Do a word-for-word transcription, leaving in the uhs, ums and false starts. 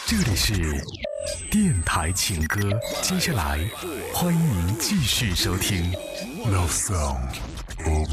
这里是电台情歌，接下来欢迎您继续收听 Love Song。